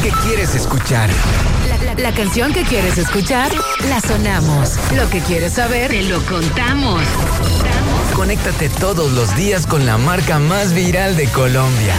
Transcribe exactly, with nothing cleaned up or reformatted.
que quieres escuchar. La, la, la canción que quieres escuchar, la sonamos. Lo que quieres saber, te lo contamos. Conéctate todos los días con la marca más viral de Colombia.